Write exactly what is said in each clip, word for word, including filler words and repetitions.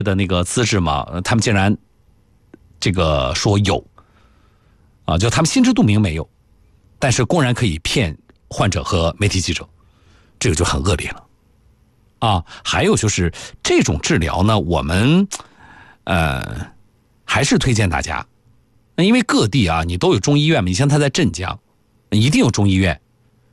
的那个资质嘛，他们竟然这个说有啊，就他们心知肚明没有，但是公然可以骗患者和媒体记者，这个就很恶劣了啊。还有就是这种治疗呢，我们呃还是推荐大家，因为各地啊你都有中医院嘛，你像他在镇江一定有中医院，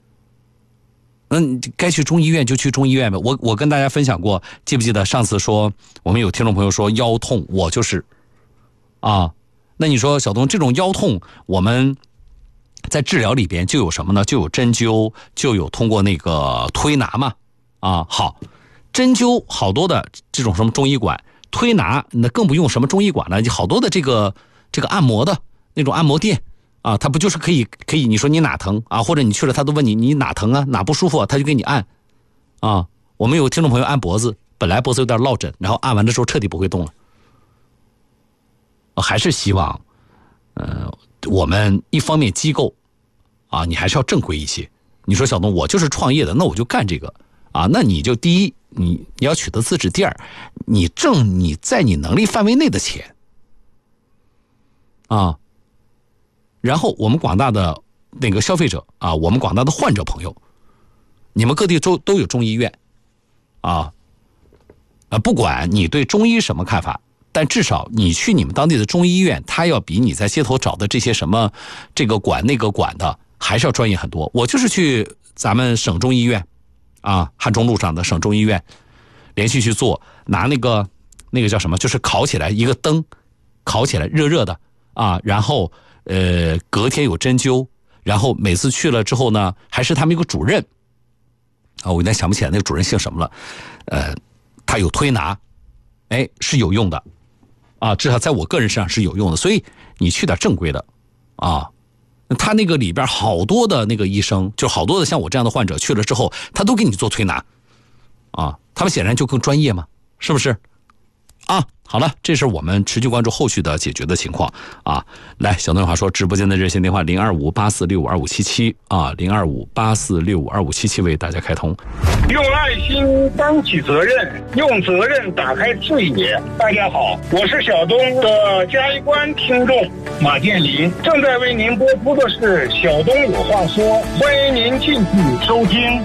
嗯，该去中医院就去中医院呗。我我跟大家分享过，记不记得上次说我们有听众朋友说腰痛，我就是啊。那你说小东，这种腰痛我们在治疗里边就有什么呢？就有针灸，就有通过那个推拿嘛。啊，好，针灸好多的这种什么中医馆，推拿那更不用什么中医馆了，好多的这个这个按摩的那种按摩店啊，它不就是可以可以你说你哪疼啊，或者你去了他都问你你哪疼啊，哪不舒服啊，他就给你按啊。我们有听众朋友按脖子，本来脖子有点落枕，然后按完的时候彻底不会动了。还是希望呃我们一方面机构啊，你还是要正规一些。你说小东我就是创业的，那我就干这个啊，那你就第一你你要取得资质，第二你挣你在你能力范围内的钱啊。然后我们广大的那个消费者啊，我们广大的患者朋友，你们各地都都有中医院啊，啊，不管你对中医什么看法，但至少你去你们当地的中医院，它要比你在街头找的这些什么这个馆那个馆的还是要专业很多。我就是去咱们省中医院啊，汉中路上的省中医院，连续去做，拿那个那个叫什么，就是烤起来一个灯，烤起来热热的啊，然后呃隔天有针灸，然后每次去了之后呢，还是他们一个主任啊，我有点想不起来那个主任姓什么了，呃，他有推拿，哎，是有用的啊，至少在我个人身上是有用的。所以你去点正规的啊，他那个里边好多的那个医生，就好多的像我这样的患者去了之后，他都给你做推拿啊，他们显然就更专业嘛，是不是啊？好了，这是我们持续关注后续的解决的情况啊。来，小东话说，直播间的热线电话零二五八四六五二五七七啊，零二五八四六五二五七七为大家开通。 用爱心担起责任，用责任打开视野。大家好，我是小东的嘉峪关听众马建林，正在为您播出的是小东有话说，欢迎您继续收听。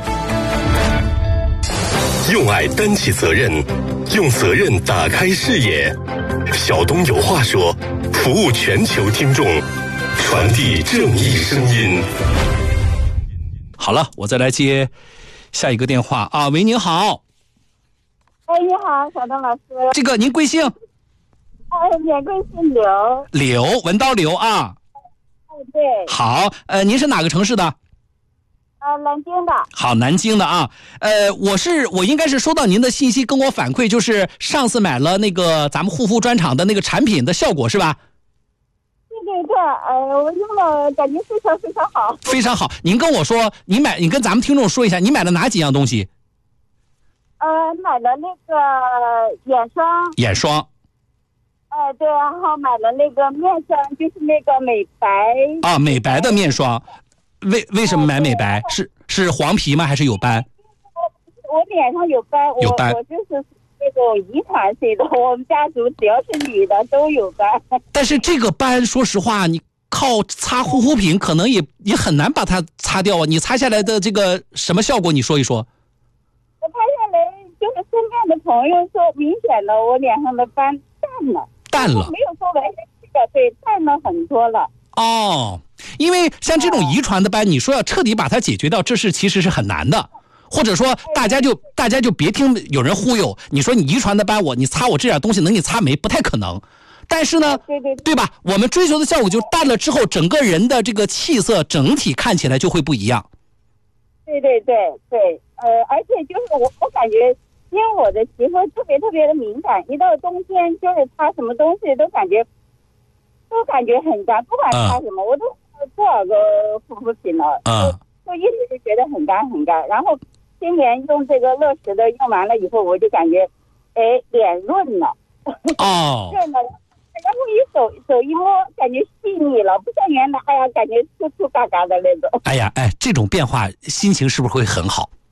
用爱担起责任，用责任打开视野。小东有话说，服务全球听众，传递正义声音。 好了，我再来接下一个电话啊。喂，您好。 哎，你好，小东老师。 这个您贵姓？ 哎，免贵姓刘。 刘，文刀刘啊。 哎，对。 好，呃，您是哪个城市的？ 呃，南京的。 好，南京的啊。呃，我是我应该是收到您的信息，跟我反馈，就是上次买了那个咱们护肤专场的那个产品的效果是吧？ 对对对，呃，我用了，感觉非常非常好。 非常好，您跟我说，你买，你跟咱们听众说一下，你买了哪几样东西？ 呃，买了那个眼霜。 眼霜。 哎、呃，对，然后买了那个面霜，就是那个美白。 啊，美白的面霜。为为什么买美白？是是黄皮吗？还是有斑？ 我我脸上有斑， 有斑， 我就是那种遗传性的，我们家族只要是女的都有斑。 但是这个斑，说实话，你靠擦护肤品可能也也很难把它擦掉啊。你擦下来的这个什么效果？你说一说。 我擦下来，就是身边的朋友说，明显的我脸上的斑淡了， 淡了， 没有说完全去掉，对，淡了很多了。 哦。因为像这种遗传的斑，你说要彻底把它解决掉，这是其实是很难的。或者说大家就大家就别听有人忽悠，你说你遗传的斑，我你擦我这点东西能给擦没？不太可能。但是呢， 对对对吧？我们追求的效果就淡了之后，整个人的这个气色整体看起来就会不一样。 对对对对，呃，而且就是我我感觉，因为我的皮肤特别特别的敏感，一到冬天就是擦什么东西都感觉都感觉很干，不管擦什么，嗯、我都多少个护肤品了， 嗯， 就一直是觉得很干很干。然后今年用这个乐视的用完了以后，我就感觉，哎，脸润了， 哦， 润了。然后一手手一摸，感觉细腻了，不像原来，哎呀，感觉粗粗嘎嘎的那种。 哎呀，哎，这种变化，心情是不是会很好？ 哎，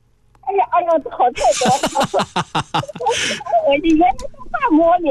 呀哎呀，好太多了！我原来是大摸脸。